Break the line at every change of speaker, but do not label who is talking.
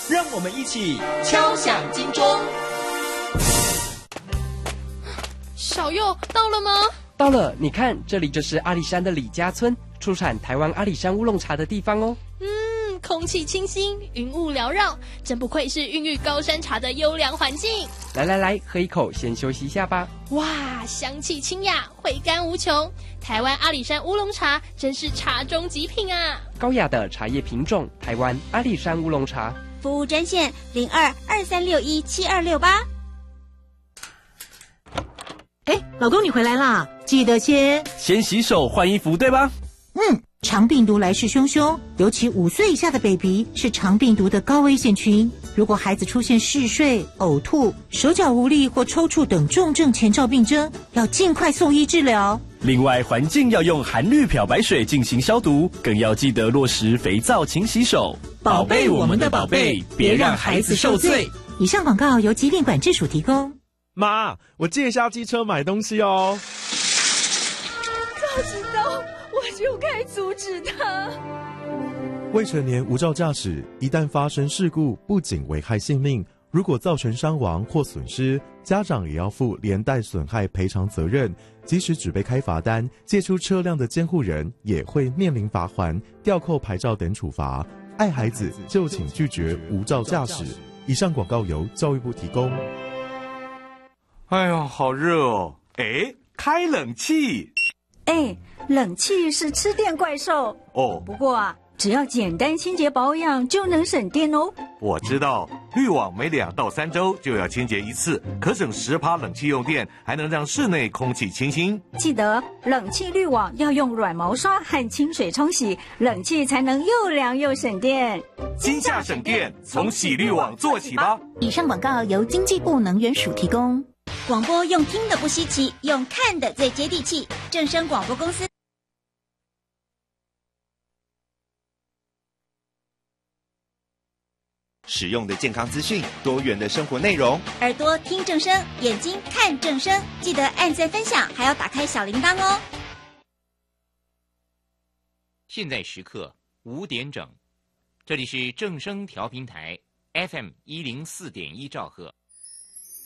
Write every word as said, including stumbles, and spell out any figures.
让我们一起
敲响金钟。
小佑到了吗？
到了，你看，这里就是阿里山的李家村，出产台湾阿里山乌龙茶的地方哦。
嗯，空气清新，云雾缭绕，真不愧是孕育高山茶的优良环境。
来来来，喝一口，先休息一下吧。
哇，香气清雅，回甘无穷。台湾阿里山乌龙茶真是茶中极品啊！
高雅的茶叶品种，台湾阿里山乌龙茶。
服务专线零二二三六一七二六八。
哎，老公你回来啦，记得先
先洗手换衣服，对吧？
嗯，肠病毒来势汹汹，尤其五岁以下的 baby 是肠病毒的高危险群。如果孩子出现嗜睡、呕吐、手脚无力或抽搐等重症前兆病征，要尽快送医治疗。
另外，环境要用含氯漂白水进行消毒，更要记得落实肥皂勤洗手，
宝贝我们的宝贝，别让孩子受罪。以上广告由疾病管制署提供。
妈，我借一下机车买东西哦。
早知道我就该阻止他。
未成年无照驾驶，一旦发生事故，不仅危害性命，如果造成伤亡或损失，家长也要负连带损害赔偿责任。即使只被开罚单，借出车辆的监护人也会面临罚锾、吊扣牌照等处罚。爱孩子就请拒绝无照驾驶。以上广告由教育部提供。
哎呦，好热哦！哎，开冷气。
哎，冷气是吃电怪兽
哦。
不过啊，只要简单清洁保养就能省电哦。
我知道，滤网每两到三周就要清洁一次，可省十趴冷气用电，还能让室内空气清新。
记得冷气滤网要用软毛刷和清水冲洗，冷气才能又凉又省电。
今夏省电，从洗滤网做起吧。
以上广告由经济部能源署提供。
广播用听的不稀奇，用看的最接地气。正声广播公司。
实用的健康资讯，多元的生活内容，
耳朵听正声，眼睛看正声，记得按赞分享，还要打开小铃铛哦。
现在时刻五点整，这里是正声调频台 F M 一零四点一兆赫。